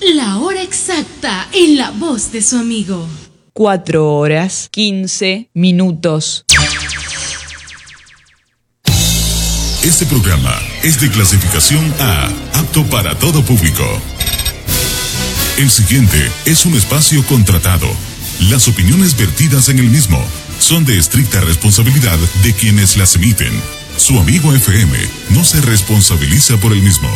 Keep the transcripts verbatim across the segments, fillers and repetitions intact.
La hora exacta en la voz de su amigo. Cuatro horas, quince minutos. Este programa es de clasificación A, apto para todo público. El siguiente es un espacio contratado. Las opiniones vertidas en el mismo son de estricta responsabilidad de quienes las emiten. Su amigo F M no se responsabiliza por el mismo.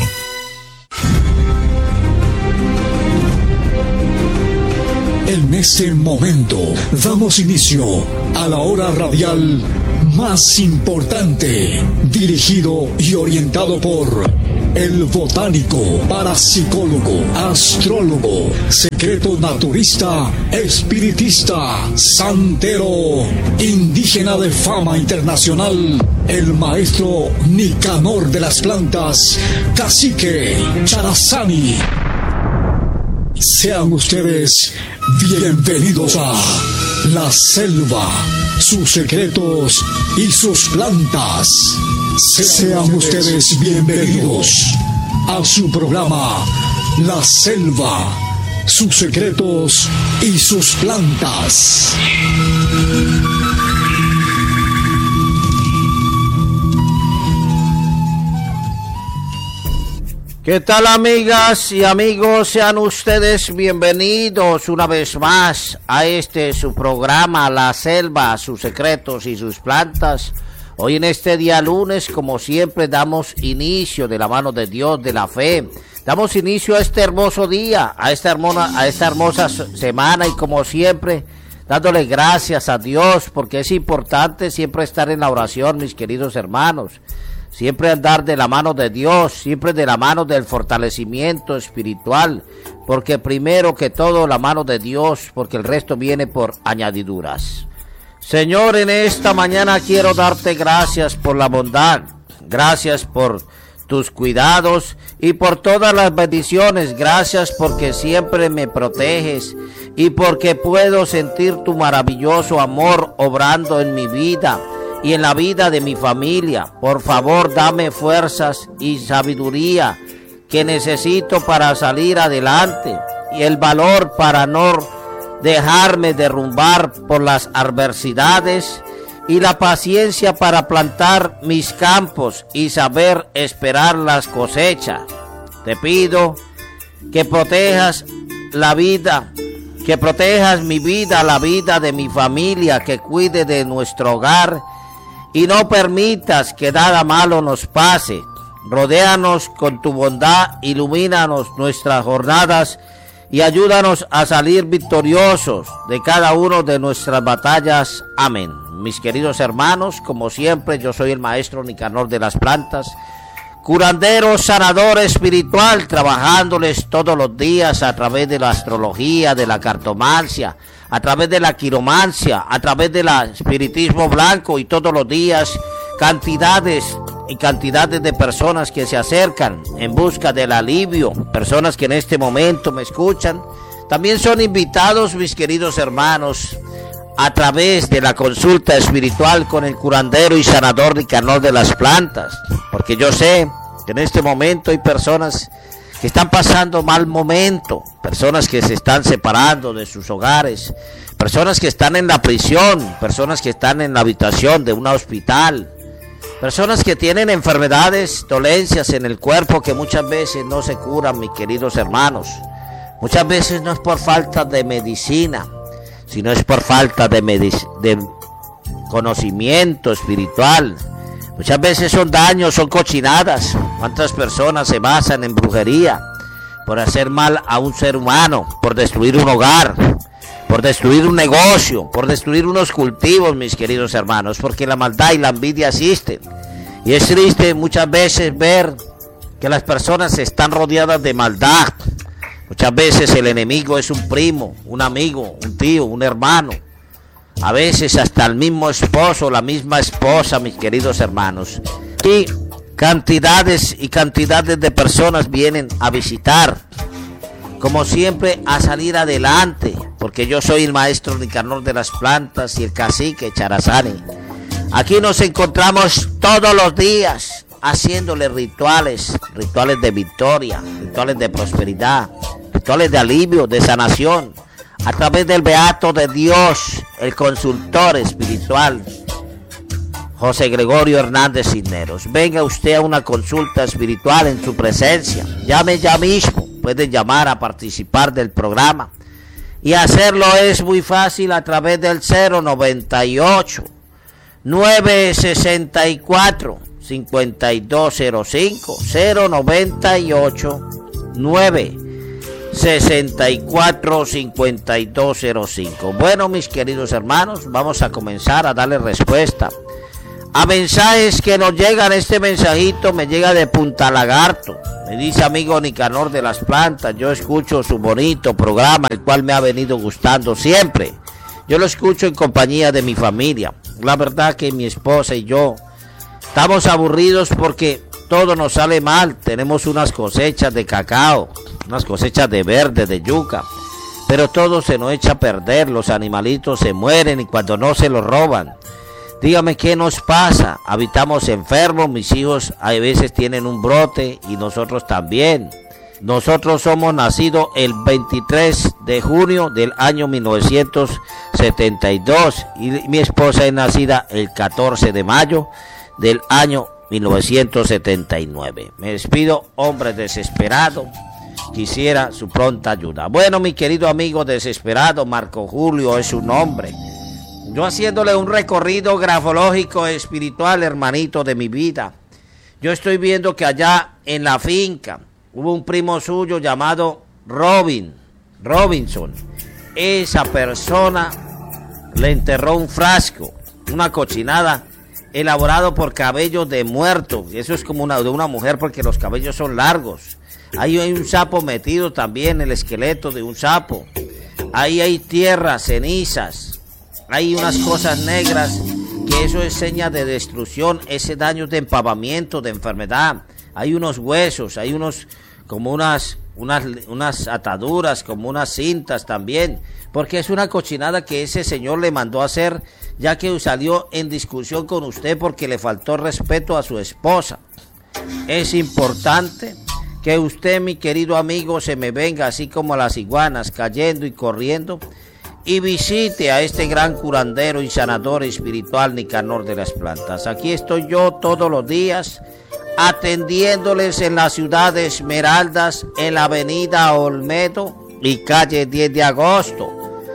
En este momento damos inicio a la hora radial más importante, dirigido y orientado por el botánico, parapsicólogo, astrólogo, secreto naturista, espiritista, santero, indígena de fama internacional, el maestro Nicanor de las plantas, Cacique Charazani. Sean ustedes bienvenidos a La Selva, sus secretos y sus plantas. Sean ustedes bienvenidos a su programa La Selva, sus secretos y sus plantas. ¿Qué tal, amigas y amigos? Sean ustedes bienvenidos una vez más a este su programa La Selva, sus secretos y sus plantas. Hoy en este día lunes, como siempre, damos inicio de la mano de Dios, de la fe. Damos inicio a este hermoso día, a esta hermosa, a esta hermosa semana y como siempre, dándole gracias a Dios porque es importante siempre estar en la oración, mis queridos hermanos. Siempre andar de la mano de Dios, siempre de la mano del fortalecimiento espiritual, porque primero que todo la mano de Dios, porque el resto viene por añadiduras. Señor, en esta mañana quiero darte gracias por la bondad, gracias por tus cuidados y por todas las bendiciones, gracias porque siempre me proteges y porque puedo sentir tu maravilloso amor obrando en mi vida y en la vida de mi familia. Por favor, dame fuerzas y sabiduría que necesito para salir adelante y el valor para no dejarme derrumbar por las adversidades y la paciencia para plantar mis campos y saber esperar las cosechas. Te pido que protejas la vida, que protejas mi vida, la vida de mi familia, que cuide de nuestro hogar y no permitas que nada malo nos pase. Rodéanos con tu bondad, ilumínanos nuestras jornadas y ayúdanos a salir victoriosos de cada una de nuestras batallas. Amén. Mis queridos hermanos, como siempre, yo soy el maestro Nicanor de las plantas, curandero, sanador espiritual, trabajándoles todos los días a través de la astrología, de la cartomancia, a través de la quiromancia, a través del espiritismo blanco y todos los días cantidades y cantidades de personas que se acercan en busca del alivio, personas que en este momento me escuchan. También son invitados, mis queridos hermanos, a través de la consulta espiritual con el curandero y sanador Nicanor de las plantas, porque yo sé que en este momento hay personas que están pasando mal momento, personas que se están separando de sus hogares, personas que están en la prisión, personas que están en la habitación de un hospital, personas que tienen enfermedades, dolencias en el cuerpo que muchas veces no se curan, mis queridos hermanos. Muchas veces no es por falta de medicina, sino es por falta de, medic- de conocimiento espiritual. Muchas veces son daños, son cochinadas. ¿Cuántas personas se basan en brujería por hacer mal a un ser humano, por destruir un hogar, por destruir un negocio, por destruir unos cultivos, mis queridos hermanos? Porque la maldad y la envidia existen. Y es triste muchas veces ver que las personas están rodeadas de maldad. Muchas veces el enemigo es un primo, un amigo, un tío, un hermano. A veces hasta el mismo esposo, la misma esposa, mis queridos hermanos. Y cantidades y cantidades de personas vienen a visitar, como siempre, a salir adelante, porque yo soy el maestro Nicanor de las plantas y el cacique Charazani. Aquí nos encontramos todos los días haciéndole rituales, rituales de victoria, rituales de prosperidad, espirituales de alivio, de sanación, a través del Beato de Dios, el consultor espiritual, José Gregorio Hernández Cisneros. Venga usted a una consulta espiritual en su presencia. Llame ya mismo. Pueden llamar a participar del programa. Y hacerlo es muy fácil a través del cero noventa y ocho, nueve sesenta y cuatro, cincuenta y dos cero cinco, cero noventa y ocho, nueve sesenta y cuatro, cincuenta y dos cero cinco. Bueno, mis queridos hermanos, vamos a comenzar a darle respuesta a mensajes que nos llegan. Este mensajito me llega de Punta Lagarto. Me dice amigo Nicanor de las Plantas, yo escucho su bonito programa, el cual me ha venido gustando siempre. Yo lo escucho en compañía de mi familia. La verdad que mi esposa y yo estamos aburridos porque todo nos sale mal. Tenemos unas cosechas de cacao, unas cosechas de verde, de yuca, pero todo se nos echa a perder. Los animalitos se mueren y cuando no se los roban. Dígame qué nos pasa. Habitamos enfermos, mis hijos a veces tienen un brote y nosotros también. Nosotros somos nacidos el veintitrés de junio del año mil novecientos setenta y dos y mi esposa es nacida el catorce de mayo del año mil novecientos setenta y nueve. Me despido, hombre desesperado. Quisiera su pronta ayuda. Bueno, mi querido amigo desesperado, Marco Julio es su nombre. Yo haciéndole un recorrido grafológico espiritual, hermanito de mi vida. Yo estoy viendo que allá en la finca hubo un primo suyo llamado Robin, Robinson. Esa persona le enterró un frasco, una cochinada, elaborado por cabellos de muerto. Y eso es como una de una mujer porque los cabellos son largos. Ahí hay un sapo metido también, el esqueleto de un sapo. Ahí hay tierra, cenizas. Hay unas cosas negras, que eso es seña de destrucción, ese daño de empavamiento, de enfermedad. Hay unos huesos, hay unos, como unas, unas, unas ataduras, como unas cintas también, porque es una cochinada que ese señor le mandó a hacer, ya que salió en discusión con usted porque le faltó respeto a su esposa. Es importante que usted, mi querido amigo, se me venga así como las iguanas, cayendo y corriendo, y visite a este gran curandero y sanador espiritual Nicanor de las Plantas. Aquí estoy yo todos los días atendiéndoles en la ciudad de Esmeraldas, en la avenida Olmedo y calle diez de agosto.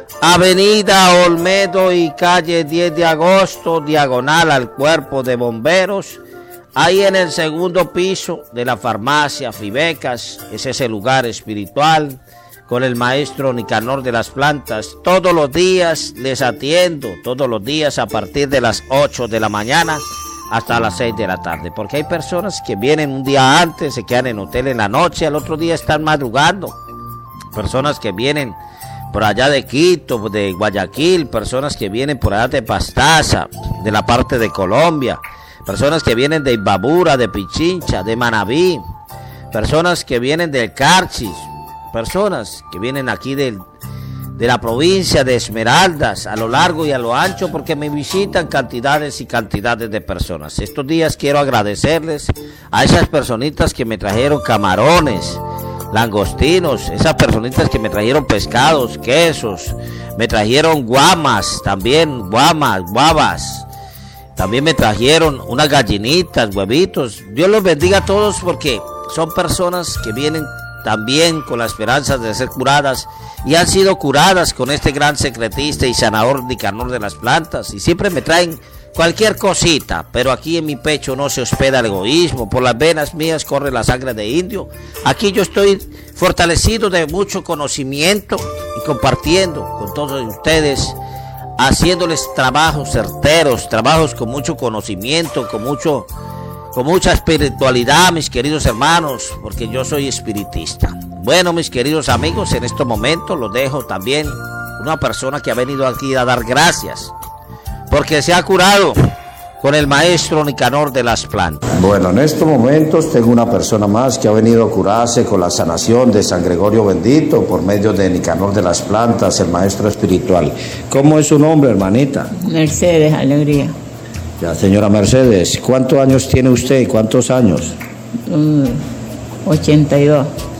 Avenida Olmedo y calle diez de agosto, diagonal al cuerpo de bomberos. Ahí en el segundo piso de la farmacia Fibecas, es ese lugar espiritual, con el maestro Nicanor de las Plantas. Todos los días les atiendo, todos los días a partir de las ocho de la mañana hasta las seis de la tarde, porque hay personas que vienen un día antes, se quedan en hotel en la noche, al otro día están madrugando. Personas que vienen por allá de Quito, de Guayaquil, personas que vienen por allá de Pastaza, de la parte de Colombia, personas que vienen de Imbabura, de Pichincha, de Manabí, personas que vienen del Carchis, personas que vienen aquí del, de la provincia de Esmeraldas, a lo largo y a lo ancho, porque me visitan cantidades y cantidades de personas. Estos días quiero agradecerles a esas personitas que me trajeron camarones, langostinos, esas personitas que me trajeron pescados, quesos, me trajeron guamas, también guamas, guavas, también me trajeron unas gallinitas, huevitos. Dios los bendiga a todos porque son personas que vienen también con la esperanza de ser curadas y han sido curadas con este gran secretista y sanador Nicanor de las Plantas, y siempre me traen cualquier cosita, pero aquí en mi pecho no se hospeda el egoísmo, por las venas mías corre la sangre de indio. Aquí yo estoy fortalecido de mucho conocimiento y compartiendo con todos ustedes, haciéndoles trabajos certeros, trabajos con mucho conocimiento, con mucho con mucha espiritualidad, mis queridos hermanos, porque yo soy espiritista. Bueno, mis queridos amigos, en estos momentos los dejo también una persona que ha venido aquí a dar gracias, porque se ha curado con el maestro Nicanor de las Plantas. Bueno, en estos momentos tengo una persona más que ha venido a curarse con la sanación de San Gregorio Bendito por medio de Nicanor de las Plantas, el maestro espiritual. ¿Cómo es su nombre, hermanita? Mercedes Alegría. Ya, señora Mercedes, ¿cuántos años tiene usted y cuántos años? Um, ochenta y dos.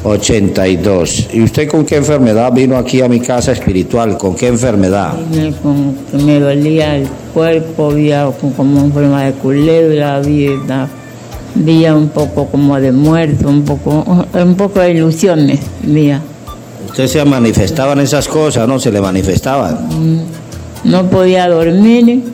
ochenta y dos. ¿Y usted con qué enfermedad vino aquí a mi casa espiritual? ¿Con qué enfermedad? Me, con, que me dolía el cuerpo, había como un problema de culebra, había, había un poco como de muerto, un poco, un poco de ilusiones, había. ¿Usted se manifestaban esas cosas, no? ¿Se le manifestaban? No podía dormir,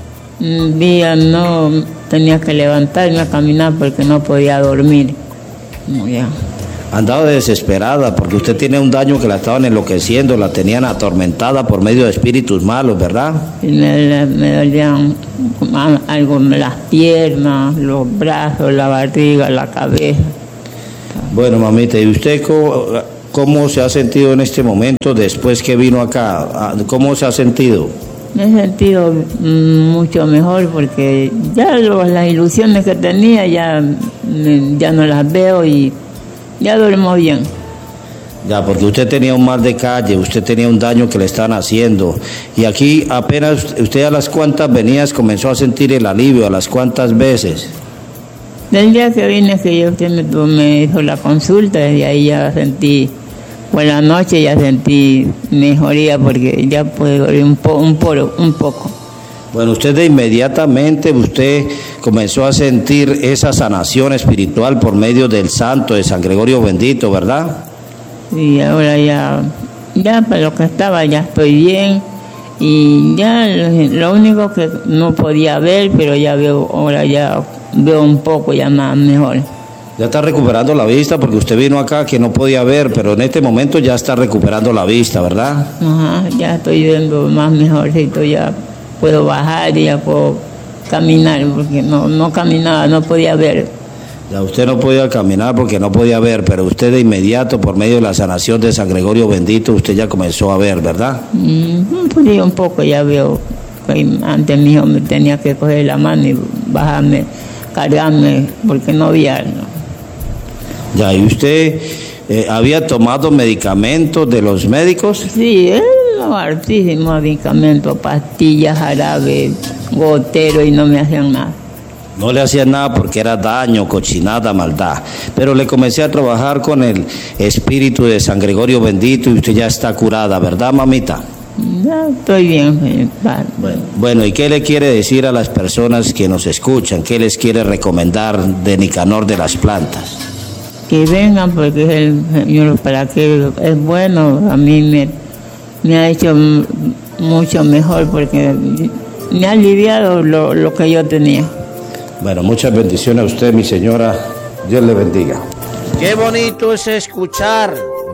un día no tenía que levantarme a caminar porque no podía dormir. Ya. Andaba desesperada porque usted tiene un daño que la estaban enloqueciendo, la tenían atormentada por medio de espíritus malos, ¿verdad? Y me, me dolían algo las piernas, los brazos, la barriga, la cabeza. Bueno, mamita, ¿y usted cómo, cómo se ha sentido en este momento después que vino acá? ¿Cómo se ha sentido? Me he sentido mucho mejor porque ya lo, las ilusiones que tenía ya, ya no las veo y ya duermo bien. Ya, porque usted tenía un mal de calle, usted tenía un daño que le estaban haciendo. Y aquí apenas usted a las cuantas venías comenzó a sentir el alivio, a las cuantas veces. Del día que vine, que yo, usted me, me hizo la consulta, desde ahí ya sentí, por la noche ya sentí mejoría porque ya pude dormir un, po, un, poro, un poco. Bueno, usted de inmediatamente, usted comenzó a sentir esa sanación espiritual por medio del santo de San Gregorio Bendito, ¿verdad? Y ahora ya, ya para lo que estaba ya estoy bien y ya lo único que no podía ver, pero ya veo, ahora ya veo un poco ya más mejor. Ya está recuperando la vista porque usted vino acá que no podía ver, pero en este momento ya está recuperando la vista, ¿verdad? Ajá, ya estoy viendo más mejorcito, ya puedo bajar y ya puedo caminar porque no, no caminaba, no podía ver. Ya usted no podía caminar porque no podía ver, pero usted de inmediato por medio de la sanación de San Gregorio Bendito usted ya comenzó a ver, ¿verdad? Mm, pues un poco ya veo. Antes mi hijo me tenía que coger la mano y bajarme, cargarme porque no había. ¿No? Ya, ¿y usted eh, había tomado medicamentos de los médicos? Sí, eh, hartísimos medicamentos, pastillas, jarabe, gotero y no me hacían nada. No le hacían nada porque era daño, cochinada, maldad. Pero le comencé a trabajar con el espíritu de San Gregorio Bendito y usted ya está curada, ¿verdad, mamita? Ya estoy bien. Bueno, bueno, ¿y qué le quiere decir a las personas que nos escuchan? ¿Qué les quiere recomendar de Nicanor de las Plantas? Que vengan porque es el Señor, para que es bueno, a mí me, me ha hecho mucho mejor porque me ha aliviado lo, lo que yo tenía. Bueno, muchas bendiciones a usted, mi señora. Dios le bendiga. Qué bonito es escuchar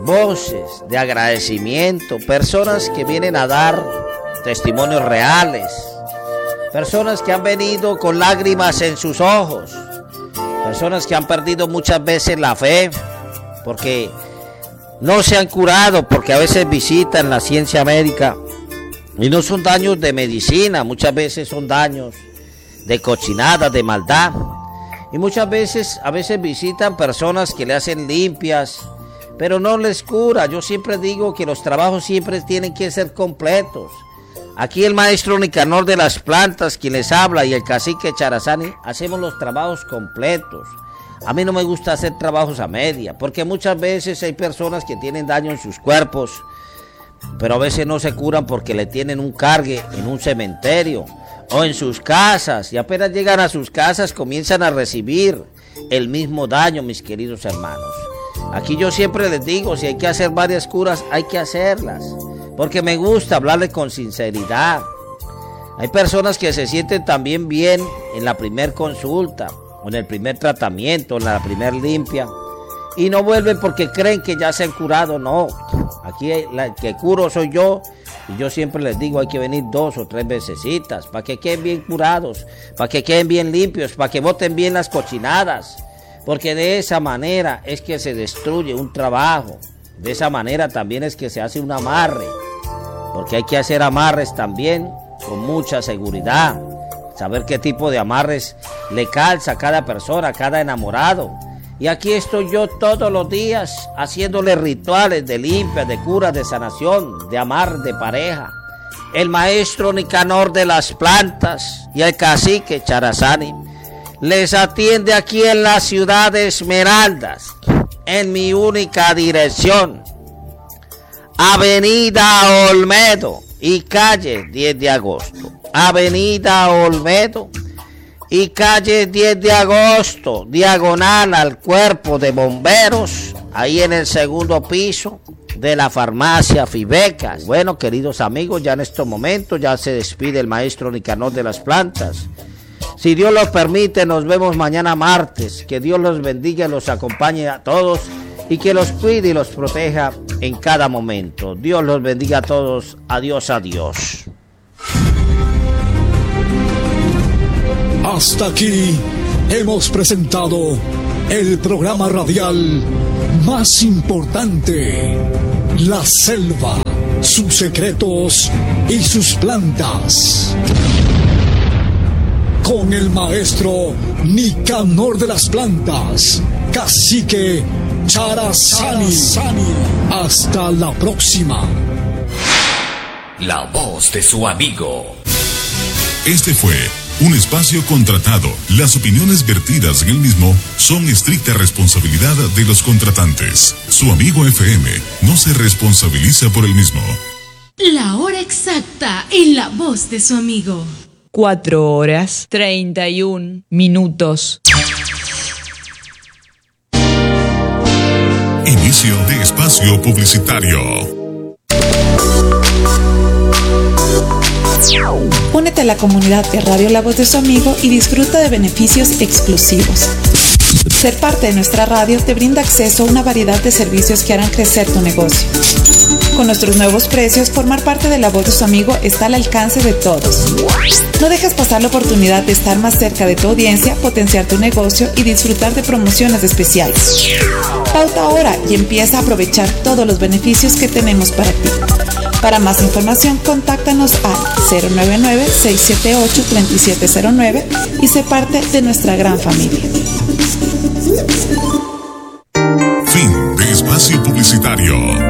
voces de agradecimiento, personas que vienen a dar testimonios reales, personas que han venido con lágrimas en sus ojos, personas que han perdido muchas veces la fe porque no se han curado, porque a veces visitan la ciencia médica y no son daños de medicina, muchas veces son daños de cochinada, de maldad. Y muchas veces, a veces visitan personas que le hacen limpias, pero no les cura. Yo siempre digo que los trabajos siempre tienen que ser completos. Aquí el maestro Nicanor de las Plantas, quien les habla, y el cacique Charazani, hacemos los trabajos completos. A mí no me gusta hacer trabajos a media, porque muchas veces hay personas que tienen daño en sus cuerpos, pero a veces no se curan porque le tienen un cargue en un cementerio o en sus casas, y apenas llegan a sus casas comienzan a recibir el mismo daño, mis queridos hermanos. Aquí yo siempre les digo, si hay que hacer varias curas, hay que hacerlas, porque me gusta hablarles con sinceridad. Hay personas que se sienten también bien en la primer consulta, o en el primer tratamiento, en la primer limpia, y no vuelven porque creen que ya se han curado. No, aquí la que curo soy yo. Y yo siempre les digo, hay que venir dos o tres vecesitas para que queden bien curados, para que queden bien limpios, para que boten bien las cochinadas. Porque de esa manera es que se destruye un trabajo. De esa manera también es que se hace un amarre. Porque hay que hacer amarres también con mucha seguridad. Saber qué tipo de amarres le calza a cada persona, a cada enamorado. Y aquí estoy yo todos los días haciéndole rituales de limpia, de cura, de sanación, de amar, de pareja. El maestro Nicanor de las Plantas y el cacique Charazani les atiende aquí en la ciudad de Esmeraldas, en mi única dirección. Avenida Olmedo y calle diez de agosto. Avenida Olmedo y calle diez de agosto, diagonal al cuerpo de bomberos, ahí en el segundo piso de la farmacia Fibecas. Bueno, queridos amigos, ya en estos momentos ya se despide el maestro Nicanor de las Plantas. Si Dios los permite, nos vemos mañana martes. Que Dios los bendiga y los acompañe a todos y que los cuide y los proteja en cada momento. Dios los bendiga a todos. Adiós, adiós. Hasta aquí hemos presentado el programa radial más importante, La Selva, sus secretos y sus plantas, con el maestro Nicanor de las Plantas, Cacique Charazani. Hasta la próxima. La voz de su amigo. Este fue un espacio contratado. Las opiniones vertidas en el mismo son estricta responsabilidad de los contratantes. Su amigo F M no se responsabiliza por el mismo. La hora exacta en la voz de su amigo. Cuatro horas, treinta y un minutos. Inicio de espacio publicitario. Únete a la comunidad de Radio La Voz de su Amigo y disfruta de beneficios exclusivos. Ser parte de nuestra radio te brinda acceso a una variedad de servicios que harán crecer tu negocio. Con nuestros nuevos precios, formar parte de La Voz de su Amigo está al alcance de todos. No dejes pasar la oportunidad de estar más cerca de tu audiencia, potenciar tu negocio y disfrutar de promociones especiales. Pauta ahora y empieza a aprovechar todos los beneficios que tenemos para ti. Para más información, contáctanos al cero nueve nueve, seis siete ocho, tres siete cero nueve y sé parte de nuestra gran familia. Fin de espacio publicitario.